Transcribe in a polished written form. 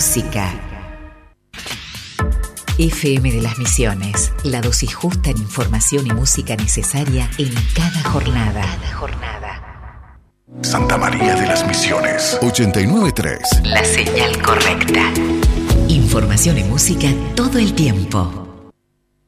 música. FM de las Misiones, la dosis justa en información y música necesaria en cada jornada. Santa María de las Misiones, 89.3. La señal correcta. Información y música todo el tiempo.